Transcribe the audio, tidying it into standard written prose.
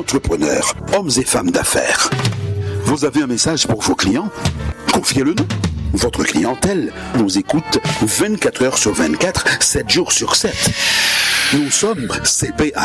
entrepreneurs, hommes et femmes d'affaires. Vous avez un message pour vos clients? Confiez-le-nous. Votre clientèle nous écoute 24 heures sur 24, 7 jours sur 7. Nous sommes CPA.